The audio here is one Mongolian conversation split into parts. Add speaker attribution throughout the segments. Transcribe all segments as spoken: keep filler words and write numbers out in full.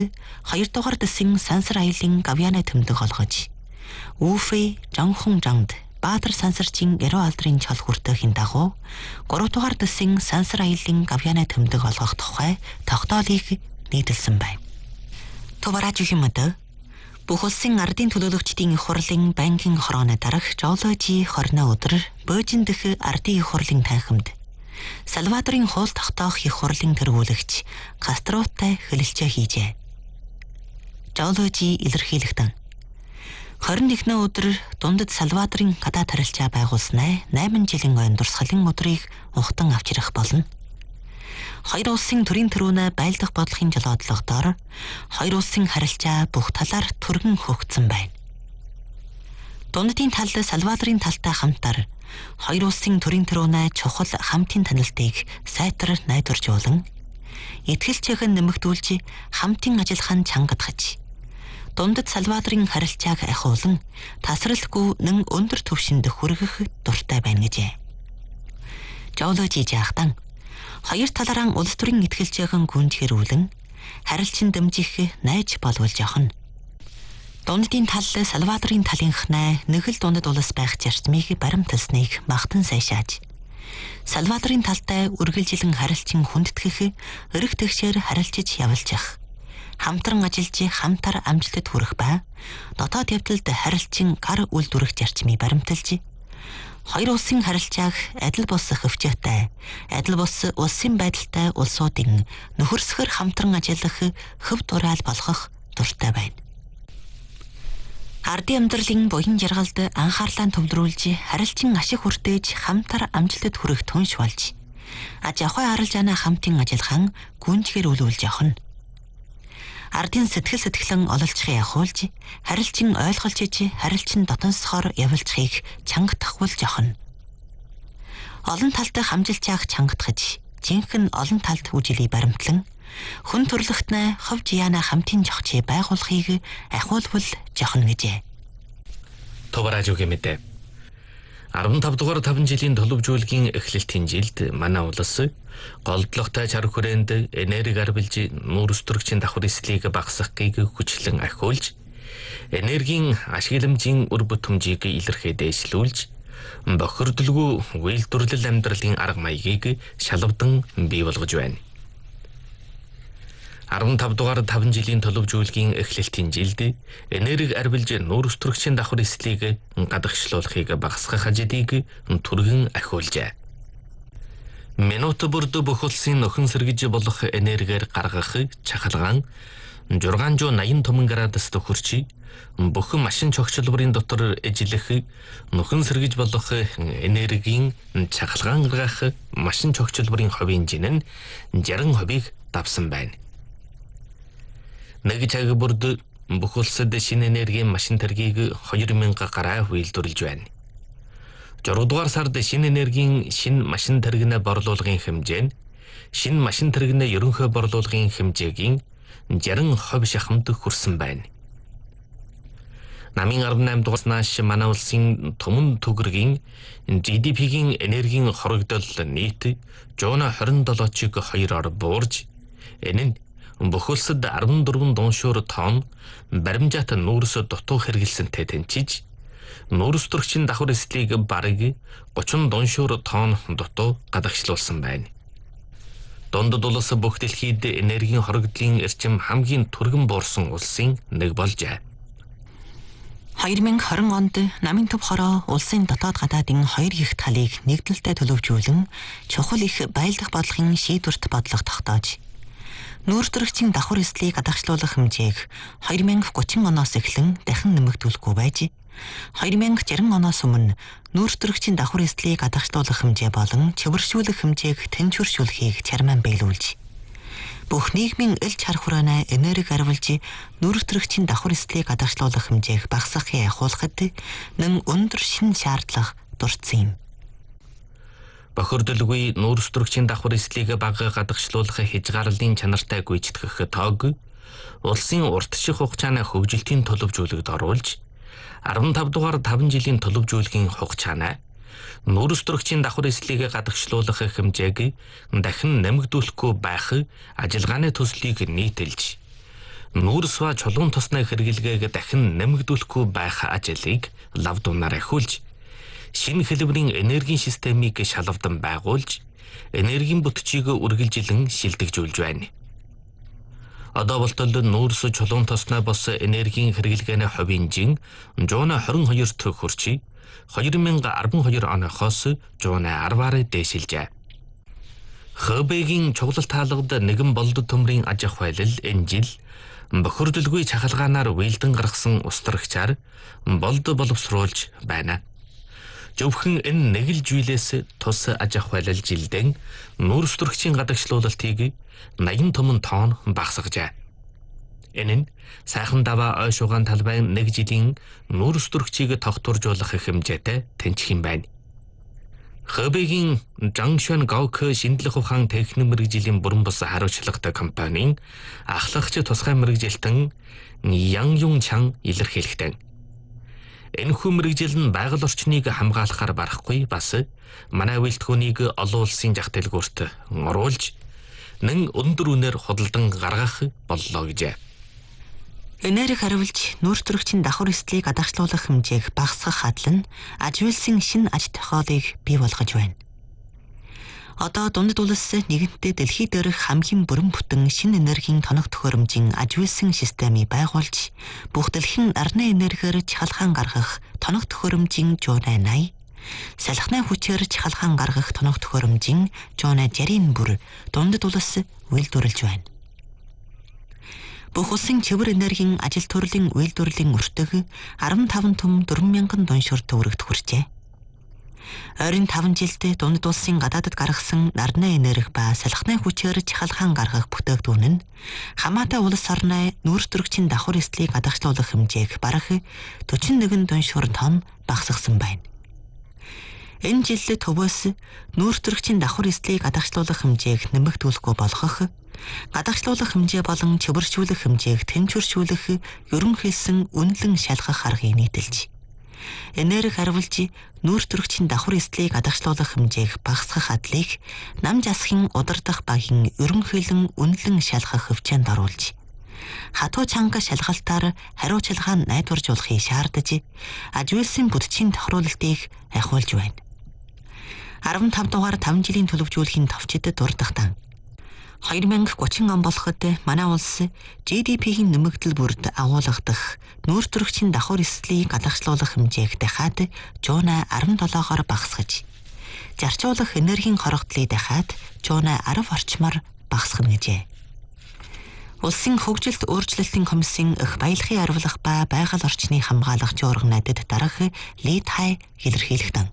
Speaker 1: хоёр дугаар дэсийн сансар аялын гавьяаны тэмдэг олгож, Үфэй, Жанхунжанд, Баатар сансарчийн Эрүү алдрын чал хүртэхийн дагуу гурав дугаар дэсийн сансар аялын гавьяаны тэмдэг олгох тухай тогтоолыг нийтэлсэн байна. Товаражийн мөдө бүх улсын ардын төлөөлөгчдийн их хурлын банкин хорооны дарах жолоожи хорны өдөр Бөөжин дэх ардын их хурлын танхимд Салвадорын хуул тогтоох их хурлын тэргүүлэгч Кастротай хэлэлцээ хийжээ. Жолоожи илэрхийлэгдэн хорин нэгний өдөр дундад Салвадорын гадаад харилцаа байгуулснаа найман жилийн ойн дурсгалын өдрийг ухтан авчрах болно. Хоёр улсын төрийн тэрүүнэ байлдах бодлогын жолоодлогоор хоёр улсын харилцаа бүх талаар түргэн хөгжсөн байна. Дундадын тал Салвадорын талтай хамтар хоёр улсын төрийн тэрүүнэ чухал хамтын танилтыг сайтар найдваржуулан, итгэлцэхэн нэмэгдүүлж хамтын ажиллагаанд чангадгаж, дундад Салвадорын харилцааг ахиулан тасралгүй нэн өндөр түвшинд хүргэх дуртай байна гэжээ. Жолоожи жаахтан хоёр талаараа улс төрийн итгэлцэхэн гүнжгэрүүлэн харилцан дэмжих найж болвол жохон. Дундадын тал Салвадорын талынхнаа нэг л дундад улс байх зарчмыг баримталсныг магтан сайшааж, Салвадорын талтай үргэлжилэн харилцан хүндэтгэх, өрх тэгшээр харилцаж явуулчих, хамтран ажиллаж хамтар амжилтад хүрэх ба дотоод явдалд харилцан гар үйлдвэрх зарчмыг баримталж, хоёр улсын харилцааг адил бус хөвчөөтэй, адил бус улсын байдалтай улсуудын нөхөрсгөр хамтран ажиллах хөв дураал болгох дуртай байна. Ардын амьдралын буян жаргалд анхаарлаа төвлөрүүлж, харилцан ашиг хүртээж хамтар амжилтад хүрэх түнш болж, аж ахуй арилжааны хамтын ажиллагаан гүнжгэрүүлүүлж явах нь. Ардын сэтгэл сэтгэлэн ололцохыг ахуулж, харилцан ойлголж иж, харилцан дотносхоор явуулчихыг чангадахгүй жохон. Олон талтай хамжилчааг чангадгаж, жинхэнэ олон талт үжилийг баримтлан, хүн төрөлхтнээ ховж яана хамтын жохчийг байгуулахыг ахиулвал жохон гэжээ.
Speaker 2: Товаражгийн мэдээ. арван тав дугаар таван жилийн төлөвжүүлгийн эхлэлтийн жилд манай улс голдлоготой чар хүрээнд энерги арвилж нүүрс төрөгчийн давхар эслийг багасгахыг хүчлэн ахиулж, энергийн ашигламжийн үр бүтэмжийг илэрхий дээшлүүлж, бохирдолгүй үйлдвэрлэл амьдралын арга маягийг шалавдан бий болгож байна. арван тав дугаар таван жилийн төлөвжүүлгийн эхлэлтийн жилд энерги арвилж нүүрс төрөгчийн давхар эслийг гадагшлуулахыг багасгах ажлыг түргэн ахиулжээ. Минут бүрд бүх улсын нөхөн сэргэж болох энергиэр гаргах чахалгаан шүгэл восемь градуст хүрч, бүх машин чогцлбарын дотор ажиллах нөхөн сэргэж болох энергийн чахалгаан гаргах машин чогцлбарын хувийн жин нь шестьдесят процентыг давсан байна. Нэг цаг бүрд бүх улсад шинэ энергийн машин тэргийг хоёр мянга гараа үйлдвэрлэж байна. зураг дугаар сард шинэ энергийн шинэ машин тэрэгнээ борлуулгын хэмжээ нь шинэ машин тэрэгнээ ерөнхий борлуулгын хэмжээгийн шестьдесят процент шахамд хүрсэн байна. Намын арван наймд дугаарнаас манай улсын түмэн төгрөгийн Джи Ди Пигийн энергийн хорогдол нийт one hundred twenty-seven-ыг хоёроор буурж, энэ нь бүх улсад арван дөрвөн дуншуур тонн баримжаат нүүрс дутуу хэрэгэлсэнтэй тэнцэж, нүүрс төрөгчийн давхар эслийг бараг thirty дуншуур тонн дутуу гадагшлуулсан байна. Дундад улс бүх дэлхийд энергийн хорогдлын эрчим хамгийн түргэн буурсан улсын нэг болжээ.
Speaker 1: twenty twenty онд намын төв хороо улсын дотоод гадаадын хоёр их талыг нэгдэлтэй төлөвжүүлэн чухал их байлдах бодлогын шийдвэрт бодлого тогтоож, нүүрс төрөгчийн давхар эслийг гадагшлуулах хэмжээг twenty thirty оноос эхлэн дахин нэмэгдүүлэхгүй байж, twenty sixty оноос өмнө нүүрс төрөгчийн давхар эслийг гадагшлуулах хэмжээ болон чөвөршүүлэх хэмжээг тэнцвэршүүлэхийг чармаан биелүүлж, бүх нийгмийн ил чар хураанаа энерги арвилж нүүрс төрөгчийн давхар эслийг гадагшлуулах хэмжээг багасгахыг ахиулахад нэн өндөр шинэ шаардлага дурдсан юм.
Speaker 2: Бохирдолгүй нүүрс төрөгчийн давхар эслийг бага гадагшлуулах хязгаарлалын чанартай гүйцэтгэх тоог улсын урт ших хугацааны хөгжилтийн төлөвжүүлэгт оруулж, арван тав дугаар таван жилийн төлөвжүүлгийн хугацааны нүүрс төрөгчийн давхар эслийг гадагшлуулах хэмжээг дахин нэмэгдүүлэхгүй байх ажиллагааны төслийг нийтэлж, нүүрс ба чулуун тосны хэрэглэгээг дахин нэмэгдүүлэхгүй байх ажлыг лав дуунаар ахиулж, шинэ хэлбэрийн энергийн системийг шалавдан байгуулж, энергийн бүтчийг үргэлжилэн шилдэгжүүлж байна. Одоо болтол нүүрс чулуун тосны бос энергийн хэрэглгээний хувийн жин зуун хорин хоёрт хүрчи хоёр мянга арван хоёр оноохоос зуун арваар дээшилжээ. Хэбэгийн чуглал таалгад нэгэн болдод төмрийн аж ахуй байлал энэ жил бохирдолгүй чахалгаанаар вэлдэн гаргасан устрагчаар болд боловсруулж байна. Зөвхөн энэ нэг л зүйлээс тус аж ахуй байлал жилдэн нүүрс төрөгчийн гадагшлуулалтыг наян томон тонн багасгажээ. Энэ нь сайхан даваа ой шугаан талбайн нэг жилийн нүүрс төрөгчийг тогтворжуулах хэмжээтэй тэнцэх юм байна. Хэбэгийн Junction Gaok шинжлэх ухаан техник мэргэжлийн бүрэн бус хариуцлагатай компанийн ахлагч тусгай мэргэжилтэн Ян Юн Чан илэрхийлэхдээ энэхүү мэргэжил нь байгаль орчныг хамгаалахаар барахгүй бас манай үйлдвэрийг олон улсын зах дэлгүүрт оруулж нэн өндөр үнээр худалдан гаргах боллоо гэжээ.
Speaker 1: Энерги хариулж нүүрс төрөгчийн давхар эслийг гадагшлуулах хэмжээг багасгах адил нь аж үйлсийн шинэ аж тохиолыг бий болгож байна. Одоо дундад улс нэгэнтээ дэлхий дээрх хамгийн бүрэн бүтэн шинэ энергийн тоног төхөөрөмжийн аж үйлсийн системийг байгуулж, бүх дэлхийн арны энергиэр чахалгаан гаргах тоног төхөөрөмжийн зуун найман, салхины хүчээр чахалгаан гаргах тоног төхөөрөмжийн зуун шестьдесят бүр дундад улс үйлдвэрлэж байна. Бүх улсын цэвэр энергийн ажил төрлийн үйлдвэрлэлийн өртөг арван таван том дөрвөн мянган тонн шүр төгрөгт хүрчээ. Ойрын таван жилд дундад улсын гадаадд гаргасан нарны энерги ба салхины хүчээр чахалгаан гаргах бүтээгдэхүүн нь хамаатай улс орны нүүрс төрөгчийн давхар эслийг гадагшлуулах хэмжээг бараг дөрвөн нэгэн тонн шүр тонн багасгасан байна. Энэ жил төвөөс нүүрс төрөгчийн давхар эслийг гадагшлуулах хэмжээг нэмэгдүүлэхгүй болгох, гадагшлуулах хэмжээ болон чөвөршүүлэх хэмжээг тэнцвэршүүлэх ерөнхийдсөн үнэлэн шалгах аргыг нийтэлж, энерги хариулж нүүрс төрөгчийн давхар эслийг гадагшлуулах хэмжээг багасгах адлыг нам засгийн удирдах багийн ерөнхийлөн үнэлэн шалгах хөвчөнд оруулж, хатуу чанга шалгалтаар хариуцлагаа найдваржуулахыг шаардаж, аж үйлсийн бүтцийн тохируулалтыг ахиулж байна. арван таван дугаар таван жилийн төлөвжүүлэхийн товчид дурдахтан хоёр мянга гучин он болоход манай улс Джи Ди Пи-ийн нэмэгдэл бүрд агуулгадах нүүрс төрөгчийн давхар эслийг гадагшлуулах хэмжээг дахиад зуун арван долоогоор багасгаж, зарцуулах энергийн хорогдлыг дахиад зуун арав орчмоор багасгана гэжээ. Улсын хөгжилт өөрчлөлтийн комиссийн их баялагын арвилах ба байгаль орчны хамгаалагч орган надад дараах Ли Тай илэрхийлэхдээ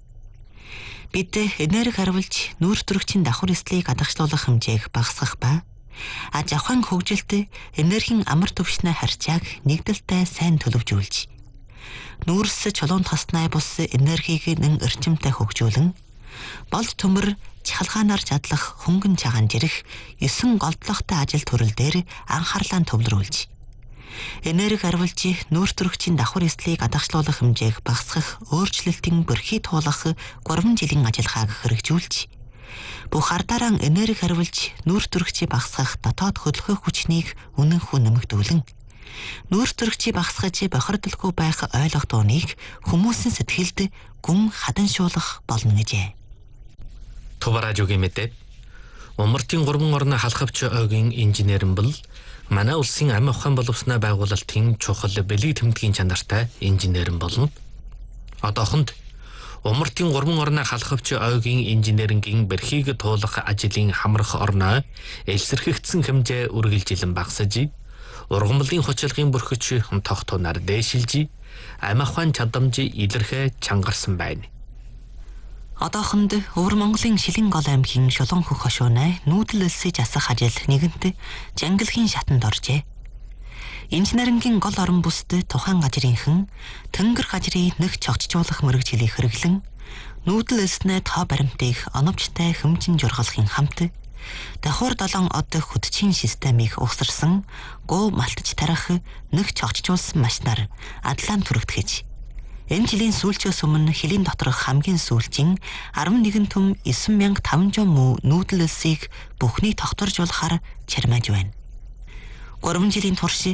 Speaker 1: бид энерги хариулж нүүрс төрөгчийн давхар эслийг гадагшлуулах хэмжээг багасгах ба аж ахуйн хөгжилд энергийн амар түвшний харьцааг нэгдэлтэй сайн төлөвжүүлж, нүүрс чулуун тосны бус энергийг нэн эрчимтэй хөгжүүлэн, болд төмөр чахалгаанаар чадлах хөнгөн цагаан жирэх есөн голдлогтой ажил төрөл дээр анхаарлаа төвлөрүүлж, энерги хариулж нүүрс төрөгчийн давхар эслийг гадагшлуулах хэмжээг багасгах өөрчлөлтийн бөрхий туулах гурван жилийн ажиллагааг хэрэгжүүлж, бүх ардараа энерги хариулж нүүрс төрөгчийг багасгах дотоод хөдөлгөөх хүчнийг үнэнхүү нэмэгдүүлэн, нүүрс төрөгчийг багасгаж бохирдолгүй байх ойлголтуудыг хүмүүсийн сэтгэлд гүн хаданшуулах болно гэжээ.
Speaker 2: Тувааражуугийн мэдээ. Умартын гурван орны халахвч ойгийн инженер нь бол манай улсын амь ухаан боловсны байгуулалтын чухал бэлэг тэмдгийн чанартай инженер нь болно. Одоохонд умартын гурван орны халахвч ойгийн инженерингийн бэрхийг туулах ажлын хамрах орноо элсэрхэгдсэн хэмжээ үргэлжилэн багасж, ургамлын хүчилгын бүрхэж тогтооноор дээшилж, амь ухаан чадамж илэрхэ чангарсан байна.
Speaker 1: Одоохонд Өвөр Монголын Шилэн гол аймгийн Шулуун хөх хошуунай нүүдэл элсэж асах ажил нэгэнт жангилхийн шатанд оржээ. Инженерингийн гол орон бүсд тухайн газрынхан тэнгэр газрыг нэг чогцжуулах мэргэжилийг хэрэглэн нүүдэл элснэ тоо баримтыг оновчтой хэмжин жургалахын хамт давхар долоон од хөдчийн системийг угсарсан гоо малтж тарах нэг чогцжуулсан машинаар адлаан түрэгдэхэж, энэ жилийн сүүлчээс өмнө хилийн доторх хамгийн сүүлчийн арван нэгэн том девять мянга таван жүз муу нүүдэл элсийг бүхний тогтворжуулахаар чармааж байна. гурван жилийн турш